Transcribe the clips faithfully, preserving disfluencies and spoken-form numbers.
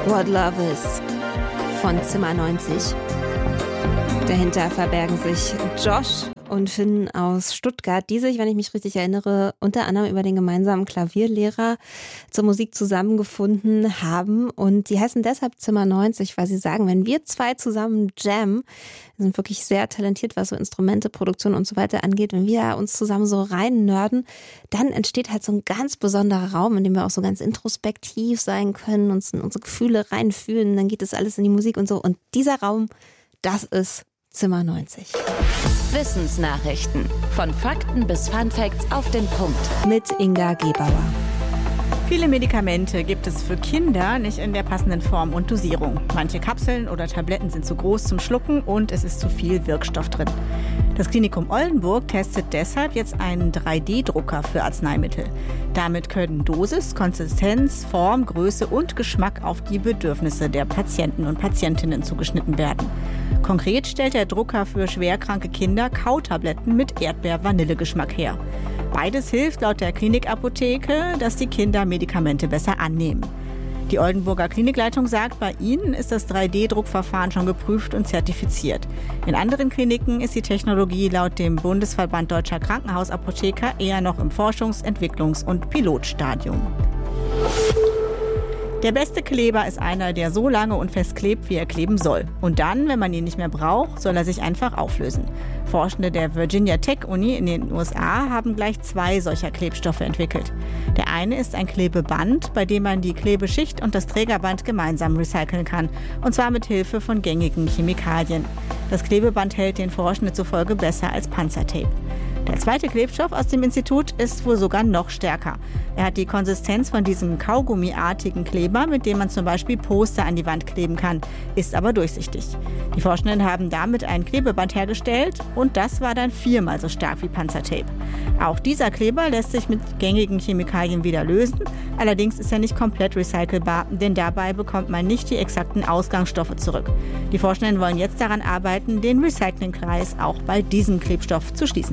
What Love Is von Zimmer neunzig. Dahinter verbergen sich Josh und Finn aus Stuttgart, die sich, wenn ich mich richtig erinnere, unter anderem über den gemeinsamen Klavierlehrer zur Musik zusammengefunden haben. Und die heißen deshalb Zimmer neunzig, weil sie sagen, wenn wir zwei zusammen jammen, wir sind wirklich sehr talentiert, was so Instrumente, Produktion und so weiter angeht, wenn wir uns zusammen so rein nörden, dann entsteht halt so ein ganz besonderer Raum, in dem wir auch so ganz introspektiv sein können, uns in unsere Gefühle reinfühlen, dann geht das alles in die Musik und so. Und dieser Raum, das ist Zimmer neunzig. Wissensnachrichten. Von Fakten bis Funfacts auf den Punkt. Mit Inga Gebauer. Viele Medikamente gibt es für Kinder nicht in der passenden Form und Dosierung. Manche Kapseln oder Tabletten sind zu groß zum Schlucken und es ist zu viel Wirkstoff drin. Das Klinikum Oldenburg testet deshalb jetzt einen drei D Drucker für Arzneimittel. Damit können Dosis, Konsistenz, Form, Größe und Geschmack auf die Bedürfnisse der Patienten und Patientinnen zugeschnitten werden. Konkret stellt der Drucker für schwerkranke Kinder Kautabletten mit Erdbeer-Vanille-Geschmack her. Beides hilft laut der Klinikapotheke, dass die Kinder Medikamente besser annehmen. Die Oldenburger Klinikleitung sagt, bei ihnen ist das drei D Druckverfahren schon geprüft und zertifiziert. In anderen Kliniken ist die Technologie laut dem Bundesverband Deutscher Krankenhausapotheker eher noch im Forschungs-, Entwicklungs- und Pilotstadium. Der beste Kleber ist einer, der so lange und fest klebt, wie er kleben soll. Und dann, wenn man ihn nicht mehr braucht, soll er sich einfach auflösen. Forschende der Virginia Tech Uni in den U S A haben gleich zwei solcher Klebstoffe entwickelt. Der eine ist ein Klebeband, bei dem man die Klebeschicht und das Trägerband gemeinsam recyceln kann. Und zwar mit Hilfe von gängigen Chemikalien. Das Klebeband hält den Forschenden zufolge besser als Panzertape. Der zweite Klebstoff aus dem Institut ist wohl sogar noch stärker. Er hat die Konsistenz von diesem Kaugummiartigen Kleber, mit dem man zum Beispiel Poster an die Wand kleben kann, ist aber durchsichtig. Die Forschenden haben damit ein Klebeband hergestellt und das war dann viermal so stark wie Panzertape. Auch dieser Kleber lässt sich mit gängigen Chemikalien wieder lösen, allerdings ist er nicht komplett recycelbar, denn dabei bekommt man nicht die exakten Ausgangsstoffe zurück. Die Forschenden wollen jetzt daran arbeiten, den Recyclingkreis auch bei diesem Klebstoff zu schließen.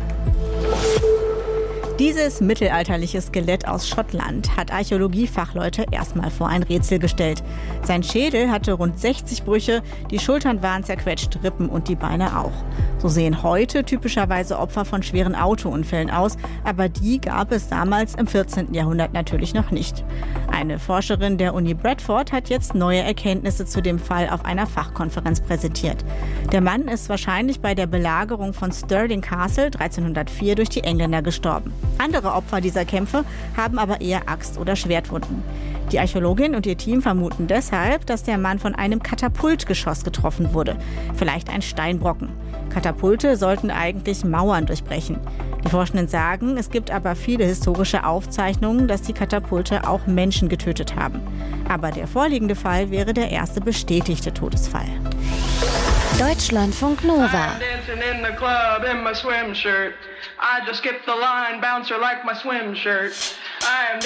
Dieses mittelalterliche Skelett aus Schottland hat Archäologiefachleute erstmal vor ein Rätsel gestellt. Sein Schädel hatte rund sechzig Brüche, die Schultern waren zerquetscht, Rippen und die Beine auch. So sehen heute typischerweise Opfer von schweren Autounfällen aus, aber die gab es damals im vierzehnten Jahrhundert natürlich noch nicht. Eine Forscherin der Uni Bradford hat jetzt neue Erkenntnisse zu dem Fall auf einer Fachkonferenz präsentiert. Der Mann ist wahrscheinlich bei der Belagerung von Stirling Castle dreizehnhundertvier durch die Engländer gestorben. Andere Opfer dieser Kämpfe haben aber eher Axt- oder Schwertwunden. Die Archäologin und ihr Team vermuten deshalb, dass der Mann von einem Katapultgeschoss getroffen wurde. Vielleicht ein Steinbrocken. Katapulte sollten eigentlich Mauern durchbrechen. Die Forschenden sagen, es gibt aber viele historische Aufzeichnungen, dass die Katapulte auch Menschen getötet haben. Aber der vorliegende Fall wäre der erste bestätigte Todesfall. Deutschlandfunk Nova. I'm dancing in the club in my swim shirt. I just skipped the line, bouncer like my swim shirt. I am